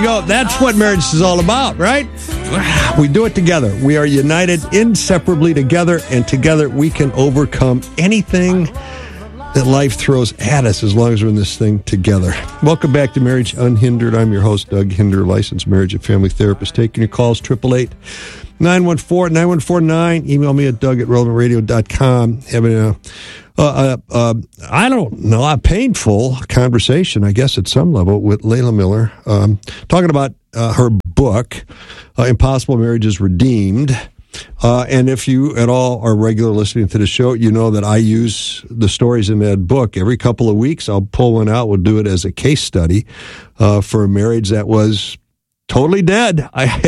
That's what marriage is all about, right? We do it together. We are united inseparably together, and together we can overcome anything that life throws at us as long as we're in this thing together. Welcome back to Marriage Unhindered. I'm your host, Doug Hinder, licensed marriage and family therapist. Taking your calls, 888-914-9149. Email me at doug@relevantradio.com. Having I don't know, a painful conversation, I guess, at some level with Layla Miller, talking about her book, Impossible Marriages Redeemed. And if you at all are regular listening to the show, you know that I use the stories in that book. Every couple of weeks, I'll pull one out. We'll do it as a case study for a marriage that was totally dead.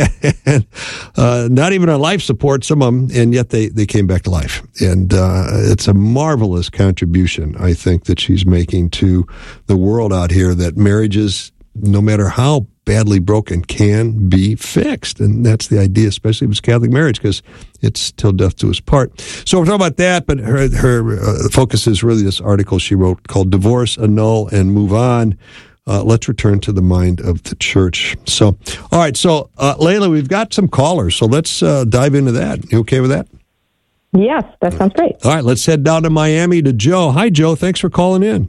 Not even on life support, some of them, and yet they came back to life. And it's a marvelous contribution, I think, that she's making to the world out here, that marriages, no matter how badly broken, can be fixed. And that's the idea, especially if it's Catholic marriage, because it's till death do us part. So we're talking about that, but her focus is really this article she wrote called Divorce, Annul, and Move On. Let's return to the mind of the church. So, all right. So, Layla, we've got some callers. So let's dive into that. You okay with that? Yes, that sounds great. All right. Let's head down to Miami to Joe. Hi, Joe. Thanks for calling in.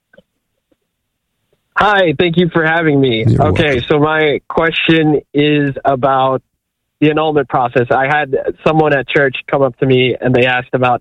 Hi. Thank you for having me. You're welcome. So my question is about the annulment process. I had someone at church come up to me and they asked about,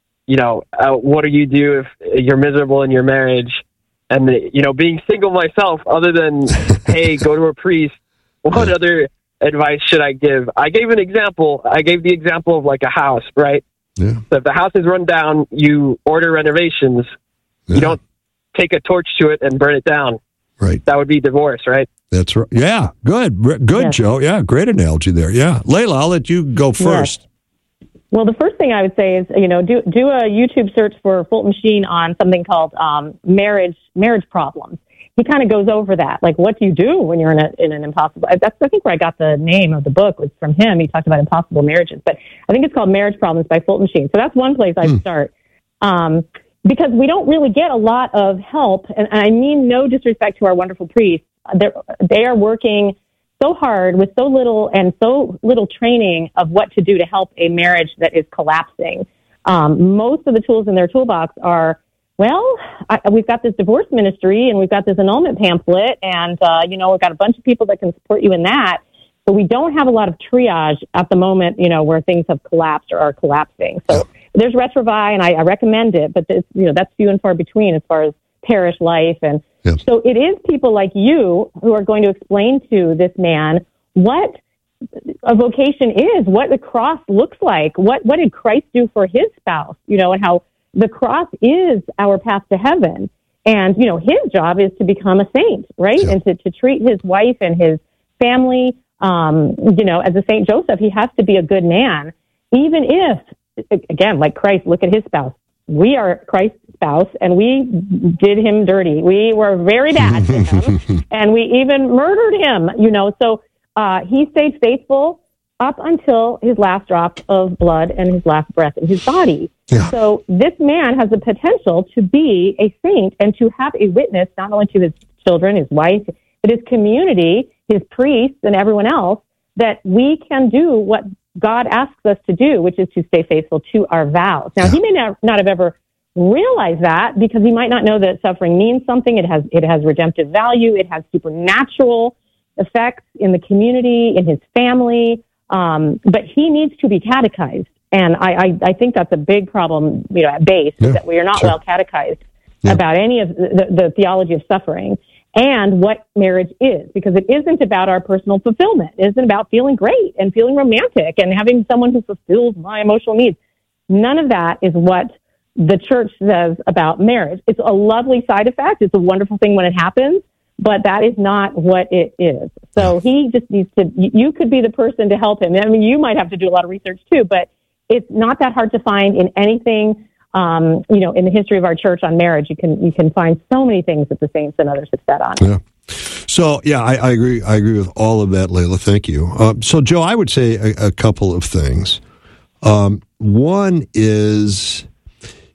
what do you do if you're miserable in your marriage? And, being single myself, other than, hey, go to a priest, what other advice should I give? I gave an example. I gave the example of like a house, right? Yeah. So if the house is run down, you order renovations. Yeah. You don't take a torch to it and burn it down. Right. That would be divorce, right? That's right. Yeah. Good, Yes. Joe. Yeah. Great analogy there. Yeah. Layla, I'll let you go first. Yes. Well, the first thing I would say is, do a YouTube search for Fulton Sheen on something called marriage problems. He kind of goes over that, like what do you do when you're in an impossible. That's I think where I got the name of the book was from him. He talked about impossible marriages, but I think it's called Marriage Problems by Fulton Sheen. So that's one place I'd start, because we don't really get a lot of help, and I mean no disrespect to our wonderful priests. They are working so hard with so little training of what to do to help a marriage that is collapsing. Most of the tools in their toolbox are, we've got this divorce ministry and we've got this annulment pamphlet and, we've got a bunch of people that can support you in that. But we don't have a lot of triage at the moment, where things have collapsed or are collapsing. So there's Retrovi, and I recommend it, but it's, that's few and far between as far as parish life. And so it is people like you who are going to explain to this man what a vocation is, what the cross looks like, what did Christ do for his spouse, and how the cross is our path to heaven. And, his job is to become a saint, right? Yeah. And to treat his wife and his family, as a Saint Joseph. He has to be a good man, even if, again, like Christ, look at his spouse. We are Christ's spouse, and we did him dirty. We were very bad to him, and we even murdered him, So he stayed faithful up until his last drop of blood and his last breath in his body. Yeah. So this man has the potential to be a saint and to have a witness not only to his children, his wife, but his community, his priests, and everyone else, that we can do what God asks us to do, which is to stay faithful to our vows. Now, he may not have ever realized that, because he might not know that suffering means something. It has redemptive value. It has supernatural effects in the community, in his family. But he needs to be catechized. And I think that's a big problem, at base, is that we are not well catechized about any of the theology of suffering and what marriage is, because it isn't about our personal fulfillment. It isn't about feeling great and feeling romantic and having someone who fulfills my emotional needs. None of that is what the church says about marriage. It's a lovely side effect. It's a wonderful thing when it happens, but that is not what it is. So he just needs to, you could be the person to help him. I mean, you might have to do a lot of research too, but it's not that hard to find in anything, in the history of our church on marriage. You can find so many things that the saints and others have said on it. Yeah. So, I agree. I agree with all of that, Layla. Thank you. So, Joe, I would say a couple of things. One is,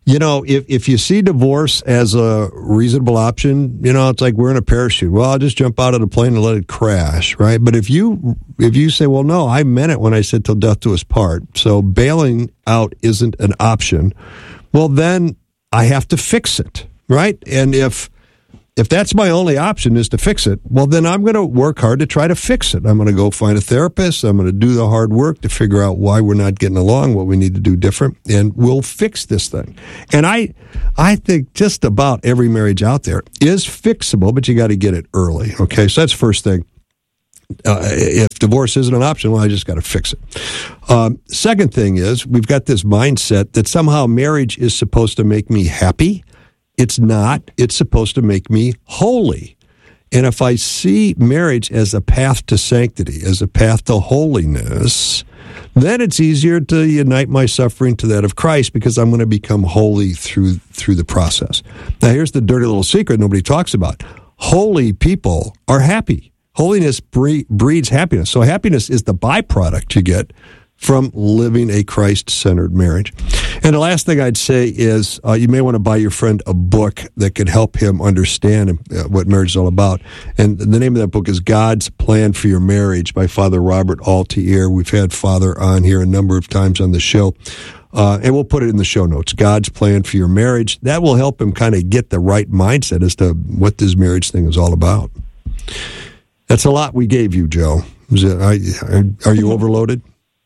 if you see divorce as a reasonable option, it's like we're in a parachute. Well, I'll just jump out of the plane and let it crash, right? But if you say, well, no, I meant it when I said till death do us part, so bailing out isn't an option, well, then I have to fix it, right? And if that's my only option is to fix it, well, then I'm going to work hard to try to fix it. I'm going to go find a therapist. I'm going to do the hard work to figure out why we're not getting along, what we need to do different, and we'll fix this thing. And I think just about every marriage out there is fixable, but you got to get it early, okay? So that's the first thing. If divorce isn't an option, well, I just got to fix it. Second thing is we've got this mindset that somehow marriage is supposed to make me happy. It's not. It's supposed to make me holy. And if I see marriage as a path to sanctity, as a path to holiness, then it's easier to unite my suffering to that of Christ because I'm going to become holy through the process. Now, here's the dirty little secret nobody talks about. Holy people are happy. Holiness breeds happiness. So happiness is the byproduct you get from living a Christ-centered marriage. And the last thing I'd say is you may want to buy your friend a book that could help him understand what marriage is all about. And the name of that book is God's Plan for Your Marriage by Father Robert Altier. We've had Father on here a number of times on the show. And we'll put it in the show notes, God's Plan for Your Marriage. That will help him kind of get the right mindset as to what this marriage thing is all about. That's a lot we gave you, Joe. Are you overloaded?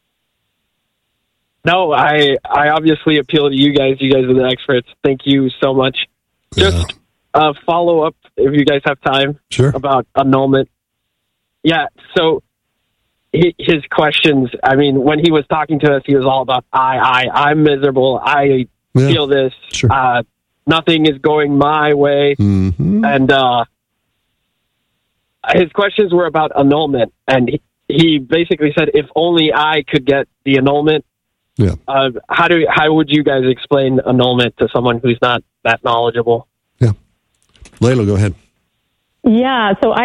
No, I obviously appeal to you guys. You guys are the experts. Thank you so much. Just follow up, if you guys have time, sure, about annulment. Yeah, so his questions, I mean, when he was talking to us, he was all about, I'm miserable. I feel this. Sure. Nothing is going my way. Mm-hmm. And his questions were about annulment. And he basically said, if only I could get the annulment. Yeah. How would you guys explain annulment to someone who's not that knowledgeable? Yeah. Layla, go ahead. Yeah. So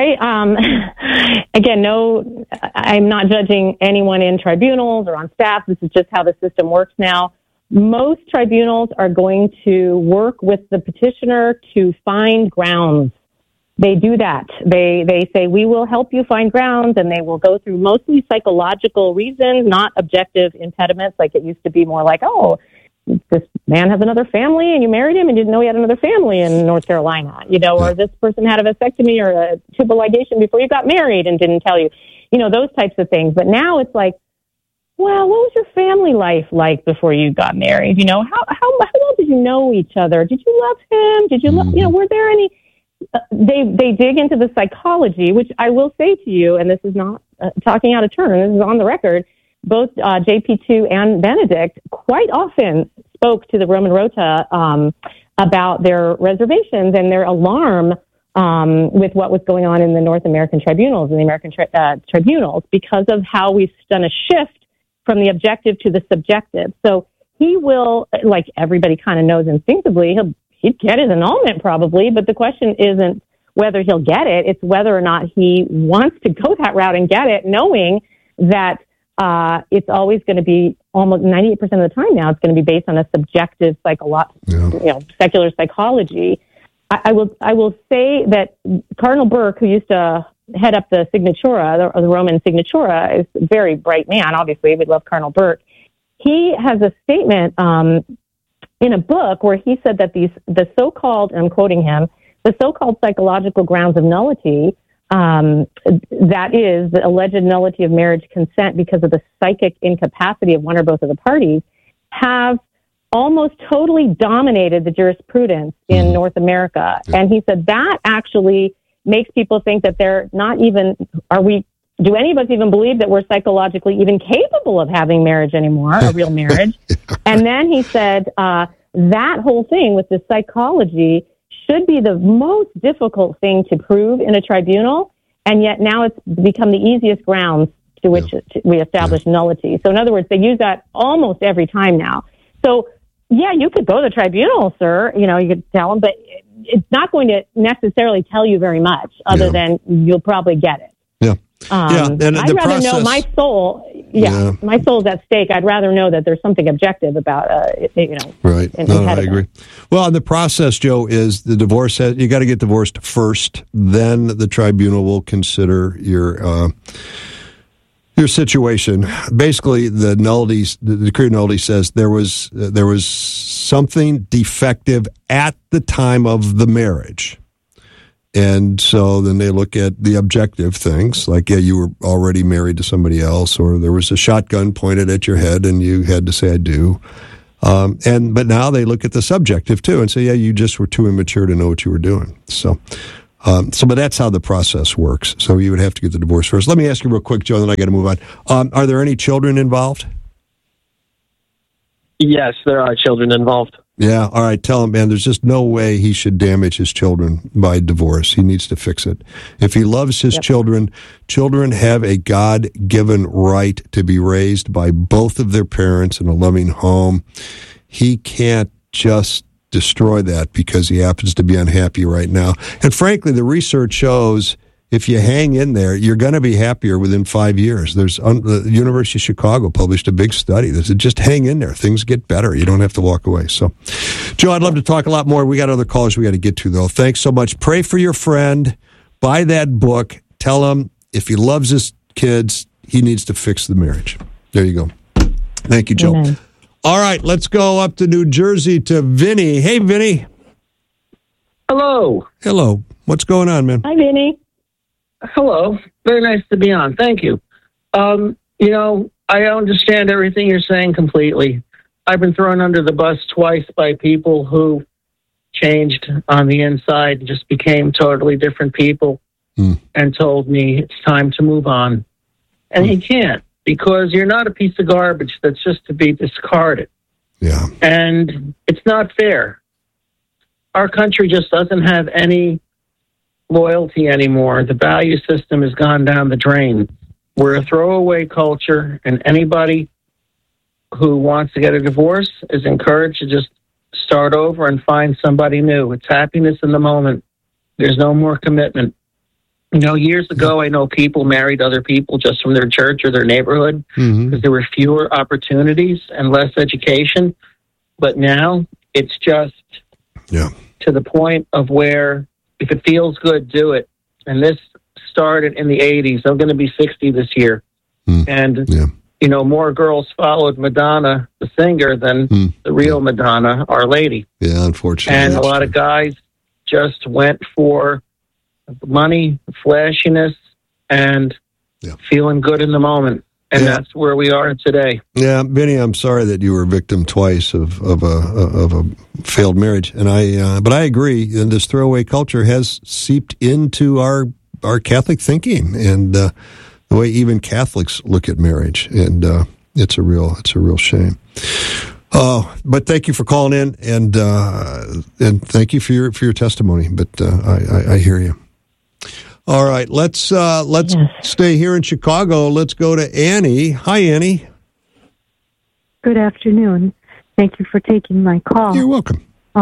again, I'm not judging anyone in tribunals or on staff. This is just how the system works now. Most tribunals are going to work with the petitioner to find grounds. They do that. They say, we will help you find grounds, and they will go through mostly psychological reasons, not objective impediments, like it used to be more like, oh, this man has another family and you married him and didn't know he had another family in North Carolina, or this person had a vasectomy or a tubal ligation before you got married and didn't tell you, those types of things. But now it's like, well, what was your family life like before you got married? How well did you know each other? Did you love him? Did you love, were there any... They dig into the psychology, which I will say to you, and this is not talking out of turn, this is on the record, both JP2 and Benedict quite often spoke to the Roman Rota about their reservations and their alarm with what was going on in the North American tribunals and the American tribunals because of how we've done a shift from the objective to the subjective. So he will, like everybody kind of knows instinctively, he'd get his annulment probably, but the question isn't whether he'll get it. It's whether or not he wants to go that route and get it, knowing that it's always going to be almost 98% of the time now, it's going to be based on a subjective secular psychology. I will say that Cardinal Burke, who used to head up the Signatura, the Roman Signatura, is a very bright man. Obviously, we love Cardinal Burke. He has a statement in a book where he said that the so-called, and I'm quoting him, the so-called psychological grounds of nullity, that is the alleged nullity of marriage consent because of the psychic incapacity of one or both of the parties, have almost totally dominated the jurisprudence in North America. And he said that actually makes people think that they're not even, do any of us even believe that we're psychologically even capable of having marriage anymore, a real marriage? And then he said that whole thing with the psychology should be the most difficult thing to prove in a tribunal, and yet now it's become the easiest grounds to which we establish nullity. So in other words, they use that almost every time now. So yeah, you could go to the tribunal, sir, you could tell them, but it's not going to necessarily tell you very much other than you'll probably get it. And I'd rather know my soul. yeah, my soul's at stake. I'd rather know that there's something objective about, Right. I agree. Well, and the process, Joe, is the divorce. You got to get divorced first. Then the tribunal will consider your situation. Basically, the decree of nullity says there was something defective at the time of the marriage. And so then they look at the objective things, like, you were already married to somebody else, or there was a shotgun pointed at your head and you had to say, I do. But now they look at the subjective too and say, you just were too immature to know what you were doing. But that's how the process works. So you would have to get the divorce first. Let me ask you real quick, Joe, then I got to move on. Are there any children involved? Yes, there are children involved. Yeah, all right, tell him, man, there's just no way he should damage his children by divorce. He needs to fix it. If he loves his children have a God-given right to be raised by both of their parents in a loving home. He can't just destroy that because he happens to be unhappy right now. And frankly, the research shows if you hang in there, you're going to be happier within 5 years. The University of Chicago published a big study that said just hang in there. Things get better. You don't have to walk away. So, Joe, I'd love to talk a lot more. We got other callers we got to get to, though. Thanks so much. Pray for your friend. Buy that book. Tell him if he loves his kids, he needs to fix the marriage. There you go. Thank you, Joe. Amen. All right, let's go up to New Jersey to Vinny. Hey, Vinny. Hello. Hello. What's going on, man? Hi, Vinny. Hello. Very nice to be on. Thank you. I understand everything you're saying completely. I've been thrown under the bus twice by people who changed on the inside and just became totally different people and told me it's time to move on. And you can't, because you're not a piece of garbage that's just to be discarded. Yeah. And it's not fair. Our country just doesn't have any loyalty anymore. The value system has gone down the drain. We're a throwaway culture, and anybody who wants to get a divorce is encouraged to just start over and find somebody new. It's happiness in the moment. There's no more commitment. Years ago, I know people married other people just from their church or their neighborhood because there were fewer opportunities and less education. But now it's just to the point of where if it feels good, do it. And this started in the 80s. I'm going to be 60 this year. And, more girls followed Madonna, the singer, than the real Madonna, Our Lady. Yeah, unfortunately. And a lot of guys just went for money, flashiness, and feeling good in the moment. And that's where we are today. Yeah, Benny, I'm sorry that you were a victim twice of a failed marriage, and but I agree. And this throwaway culture has seeped into our Catholic thinking and the way even Catholics look at marriage, and it's a real shame. But thank you for calling in, and thank you for your testimony. But I hear you. All right, let's stay here in Chicago. Let's go to Annie. Hi, Annie. Good afternoon. Thank you for taking my call. You're welcome.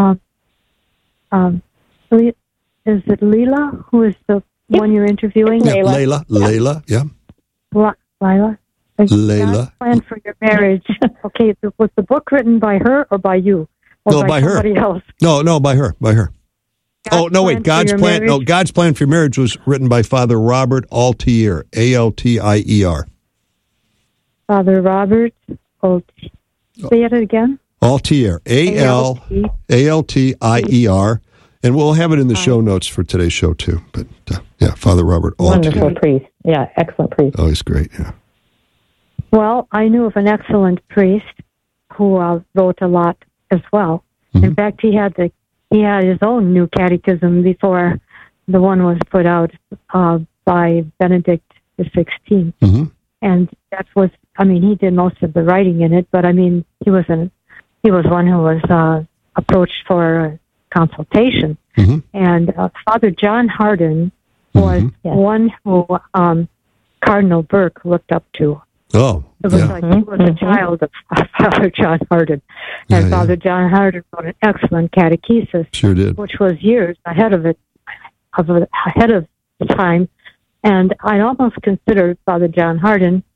Is it Leila who is the one you're interviewing? Yeah, Layla. Yeah. Lila. Layla. Plan for your marriage. Okay, was the book written by her or by you? Or no, by somebody her. Else? No, by her. God's plan. No, God's Plan for Your Marriage was written by Father Robert Altier, Altier. Father Robert Altier. Say it again. Altier, Altier, and we'll have it in the show notes for today's show too. But Father Robert Altier. Wonderful priest. Yeah, excellent priest. Oh, he's great. Yeah. Well, I knew of an excellent priest who wrote a lot as well. Mm-hmm. In fact, he had his own new catechism before the one was put out by Benedict XVI. Mm-hmm. And he did most of the writing in it, but he was one who was approached for consultation. Mm-hmm. And Father John Hardin was one who Cardinal Burke looked up to. Oh, it was like he was a child of Father John Hardin. And Father John Hardin wrote an excellent catechesis. Sure did. Which was years ahead of the time. And I almost consider Father John Hardin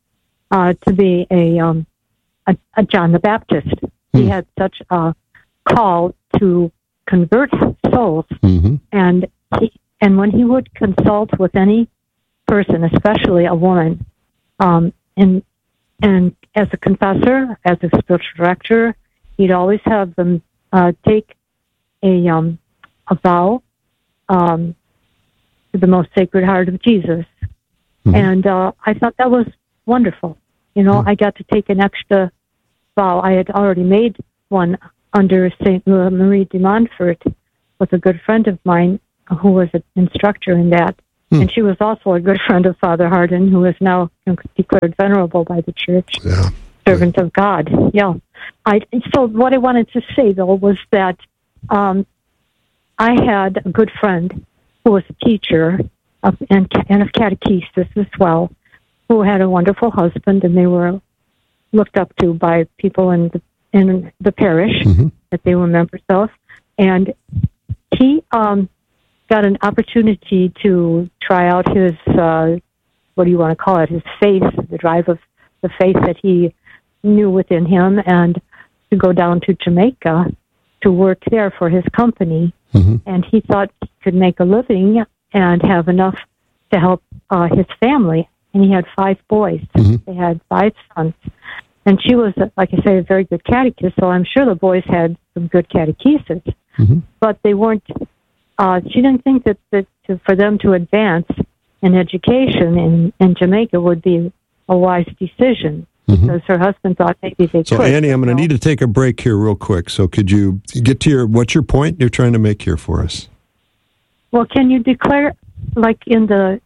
to be a John the Baptist. He had such a call to convert souls, and when he would consult with any person, especially a woman, and as a confessor, as a spiritual director, he'd always have them take a vow to the most sacred heart of Jesus. And I thought that was wonderful. I got to take an extra vow. I had already made one under St. Marie de Montfort with a good friend of mine who was an instructor in that. And she was also a good friend of Father Hardin, who is now declared venerable by the church, servant of God. Yeah. So what I wanted to say, though, was that I had a good friend who was a teacher and of catechesis as well, who had a wonderful husband, and they were looked up to by people in the parish that they were members of. And he got an opportunity to try out his, what do you want to call it, his faith, the drive of the faith that he knew within him, and to go down to Jamaica to work there for his company. And he thought he could make a living and have enough to help his family. And he had 5 boys. They had 5 sons. And she was, like I say, a very good catechist, so I'm sure the boys had some good catechesis. But they weren't, she didn't think that for them to advance in education in Jamaica would be a wise decision. Because her husband thought maybe they could. So, Annie, I'm going to need to take a break here real quick. So could you get to what's your point you're trying to make here for us? Well, can you declare, like in the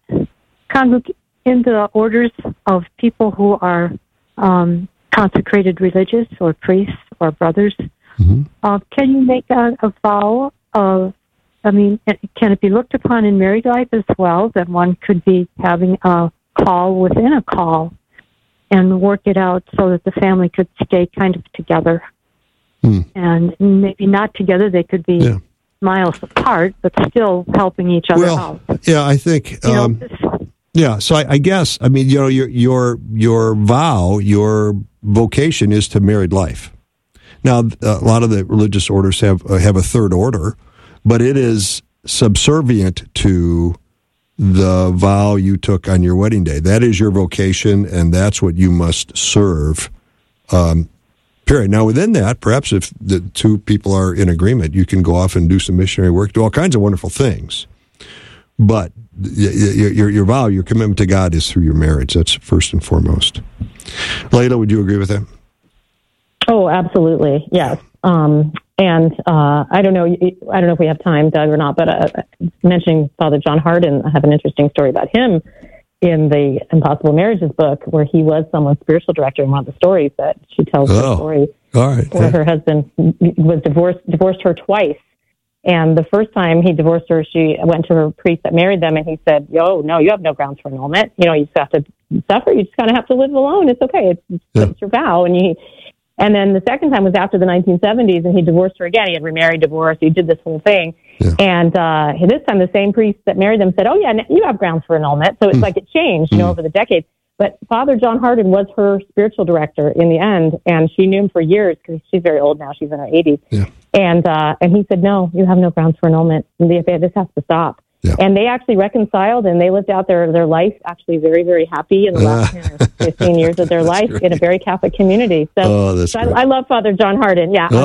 orders of people who are consecrated religious or priests or brothers, can you make a vow of, can it be looked upon in married life as well, that one could be having a call within a call and work it out so that the family could stay kind of together? And maybe not together, they could be miles apart, but still helping each other out. Yeah, I think... so I guess, your vow, your vocation is to married life. Now, a lot of the religious orders have a third order, but it is subservient to the vow you took on your wedding day. That is your vocation, and that's what you must serve, period. Now, within that, perhaps if the 2 people are in agreement, you can go off and do some missionary work, do all kinds of wonderful things. But your vow, your commitment to God is through your marriage. That's first and foremost. Layla, would you agree with that? Oh, absolutely. Yes. And I don't know if we have time, Doug, or not, but mentioning Father John Hardin, I have an interesting story about him in the Impossible Marriages book, where he was someone's spiritual director. And one of the stories that she tells the story, where her husband was divorced her twice. And the first time he divorced her, she went to her priest that married them, and he said, "Oh, no, you have no grounds for annulment. You just have to suffer. You just kind of have to live alone. It's okay. It's your vow." And then the second time was after the 1970s, and he divorced her again. He had remarried, divorced. He did this whole thing. And this time the same priest that married them said, "Oh, yeah, you have grounds for annulment." So it's like it changed, over the decades. But Father John Hardin was her spiritual director in the end, and she knew him for years because she's very old now. She's in her 80s. And he said, "No, you have no grounds for annulment. This has to stop." And they actually reconciled, and they lived out their life actually very, very happy in the last 10 or 15 years of their life in a very Catholic community. So, I love Father John Hardin. Yeah.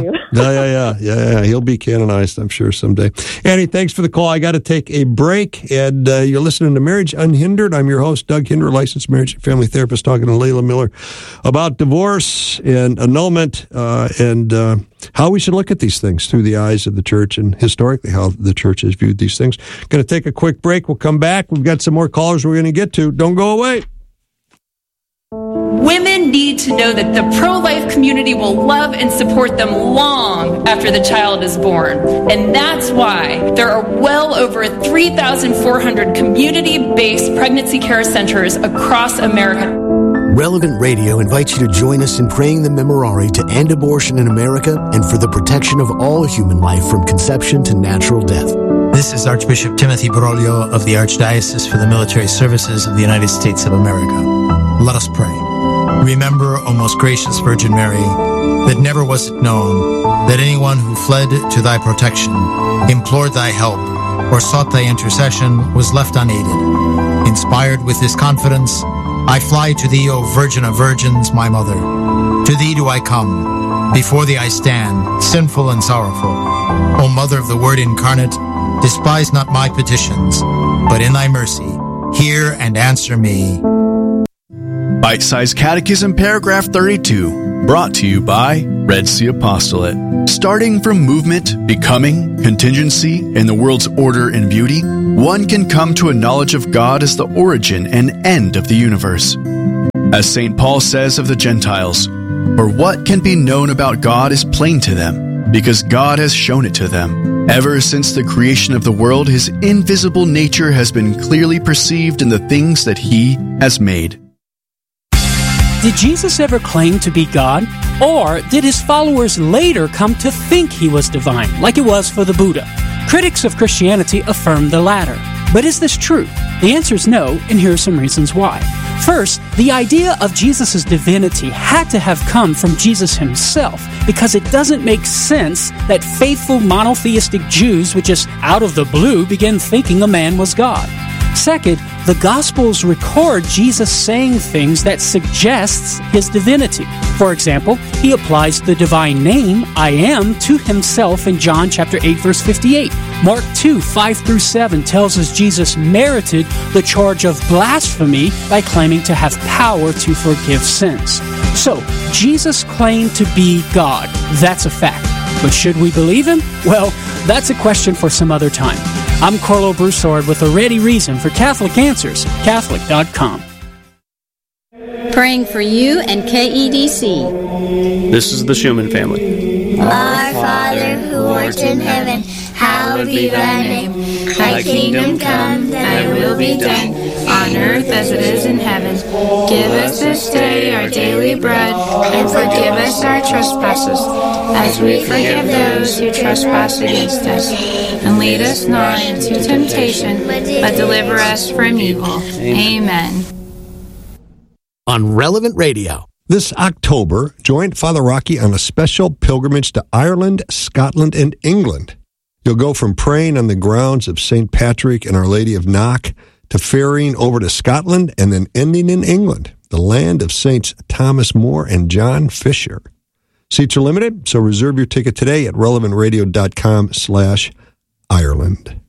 Yeah. He'll be canonized, I'm sure, someday. Annie, thanks for the call. I got to take a break, and you're listening to Marriage Unhindered. I'm your host, Doug Hinder, licensed marriage and family therapist, talking to Layla Miller about divorce and annulment and how we should look at these things through the eyes of the church and historically how the church has viewed these things. Going to take a quick break. We'll come back. We've got some more callers we're going to get to. Don't go away. Women need to know that the pro-life community will love and support them long after the child is born. And that's why there are well over 3,400 community-based pregnancy care centers across America. Relevant Radio invites you to join us in praying the Memorare to end abortion in America and for the protection of all human life from conception to natural death. This is Archbishop Timothy Broglio of the Archdiocese for the Military Services of the United States of America. Let us pray. Remember, O most gracious Virgin Mary, that never was it known that anyone who fled to thy protection, implored thy help, or sought thy intercession was left unaided. Inspired with this confidence, I fly to thee, O Virgin of Virgins, my Mother. To thee do I come. Before thee I stand, sinful and sorrowful. O Mother of the Word incarnate, despise not my petitions, but in thy mercy, hear and answer me. Bite-Sized Catechism, paragraph 32, brought to you by Red Sea Apostolate. Starting from movement, becoming, contingency, and the world's order and beauty, one can come to a knowledge of God as the origin and end of the universe. As St. Paul says of the Gentiles, "For what can be known about God is plain to them, because God has shown it to them. Ever since the creation of the world, his invisible nature has been clearly perceived in the things that he has made." Did Jesus ever claim to be God? Or did his followers later come to think he was divine, like it was for the Buddha? Critics of Christianity affirm the latter. But is this true? The answer is no, and here are some reasons why. First, the idea of Jesus' divinity had to have come from Jesus himself, because it doesn't make sense that faithful monotheistic Jews would just out of the blue begin thinking a man was God. Second, the Gospels record Jesus saying things that suggests his divinity. For example, he applies the divine name, I am, to himself in John chapter 8, verse 58. Mark 2, 5 through 7 tells us Jesus merited the charge of blasphemy by claiming to have power to forgive sins. So, Jesus claimed to be God. That's a fact. But should we believe him? Well, that's a question for some other time. I'm Carlo Broussard with a ready reason for Catholic Answers, Catholic.com. Praying for you and KEDC. This is the Schumann family. Our Father, who art in heaven, hallowed be thy name. Thy kingdom come, thy will be done, on earth as it is in heaven. Give us this day our daily bread, and forgive us our trespasses, as we forgive those who trespass against us. And lead us not into temptation, but deliver us from evil. Amen. On Relevant Radio. This October, join Father Rocky on a special pilgrimage to Ireland, Scotland, and England. You'll go from praying on the grounds of St. Patrick and Our Lady of Knock to ferrying over to Scotland and then ending in England, the land of Saints Thomas More and John Fisher. Seats are limited, so reserve your ticket today at relevantradio.com/Ireland.